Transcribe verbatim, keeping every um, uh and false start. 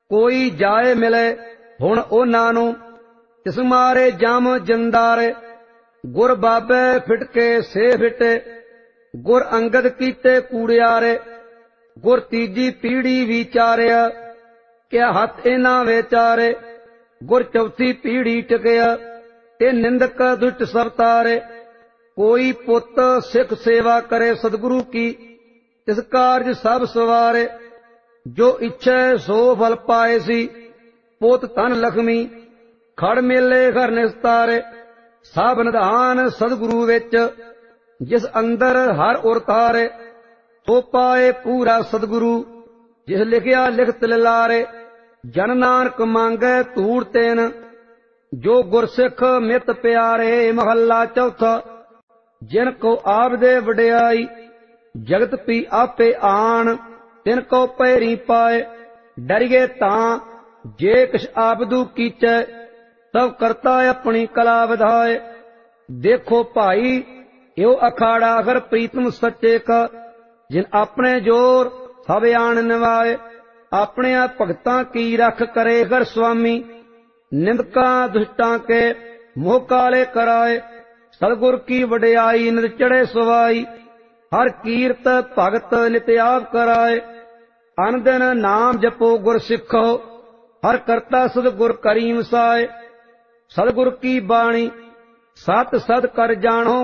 ਕੋਈ ਜਾਏ ਮਿਲੇ ਹੁਣ ਉਹਨਾਂ ਨੂੰ, ਇਸ ਮਾਰੇ ਜਮ ਜਿੰਦਾਰੇ। ਗੁਰ ਬਾਬੇ ਫਿਟਕੇ ਸੇ ਫਿਟੇ, ਗੁਰ ਅੰਗਦ ਕੀਤੇ ਕੂੜਿਆਰੇ। ਗੁਰ ਤੀਜੀ ਪੀੜੀ ਵਿਚਾਰਿਆ, ਕਿਆ ਹੱਥ ਇਹਨਾਂ ਵਿਚਾਰੇ। ਗੁਰ ਚੌਥੀ ਪੀੜੀ ਟਕਿਆ, ਤੇ ਨਿੰਦਕ ਦੁਸ਼ਟ ਸਭ ਤਾਰੇ। ਕੋਈ ਪੁੱਤ ਸਿੱਖ ਸੇਵਾ ਕਰੇ ਸਤਿਗੁਰੂ ਕੀ, ਤਿਸ ਕਾਰਜ ਸਭ ਸਵਾਰੇ। ਜੋ ਇੱਛੈ ਸੋ ਫਲ ਪਾਏ ਸੀ, ਪੁੱਤ ਧਨ ਲਖਮੀ ਖੜ ਮੇਲੇ ਘਰ ਨਿਸਤਾਰੇ। ਸਭ ਨਿਧਾਨ ਸਤਿਗੁਰੂ ਵਿੱਚ, ਜਿਸ ਅੰਦਰ ਹਰ ਉਰ ਧਾਰੇ। ਸੋ ਪਾਏ ਪੂਰਾ ਸਤਿਗੁਰੂ, ਜਿਸ ਲਿਖਿਆ ਲਿਖਤ ਲਿਲਾਰੇ। ਜਨ ਨਾਨਕ ਮੰਗੈ ਧੂੜ ਤੈਨ, ਜੋ ਗੁਰਸਿੱਖ ਮਿਤ ਪਿਆਰੇ। ਮਹੱਲਾ ਚੌਥਾ। ਜਿਨ ਕੋ ਆਪਦੇ ਵਡਿਆਈ, ਜਗਤ ਪੀ ਆਪੇ ਆਣ। ਤਿਨ ਕੋ ਪੈਰੀ ਪਾਏ, ਡਰਿਏ ਤਾਂ ਜੇ ਕਿਛ ਆਪਦੂ ਕੀਚੈ। ਸਭ ਕਰਤਾ ਆਪਣੀ ਕਲਾ ਵਧਾਏ। ਦੇਖੋ ਭਾਈ ਇਹੋ ਅਖਾੜਾ ਅਗਰ ਪ੍ਰੀਤਮ ਸੱਚੇ ਕਾ। ਜਿਨ ਆਪਣੇ ਜੋਰ ਸਭ ਆਣ ਨਿਵਾਏ। ਆਪਣੇ ਭਗਤਾਂ ਕੀ ਰੱਖ ਕਰੇ ਅਗਰ ਸੁਆਮੀ। ਨਿੰਦਕਾਂ ਦੁਸ਼ਟਾਂ ਕੇ ਮੋਹ ਕਾਲੇ ਕਰਾਏ। ਸਤਿਗੁਰ ਕੀ ਵਡਿਆਈ ਨਿਤ ਚੜੇ ਸਵਾਈ। ਹਰ ਕੀਰਤ ਭਗਤ ਨਿਤ ਆਪ ਕਰਾਏ। ਅਨ ਦਿਨ ਨਾਮ ਜਪੋ ਗੁਰ ਸਿੱਖੋ, ਹਰ ਕਰਤਾ ਸਤਿਗੁਰ ਕਰੀ ਵਸਾਏ। ਸਤਿਗੁਰ ਕੀ ਬਾਣੀ ਸਤ ਸਤ ਕਰ ਜਾਣੋ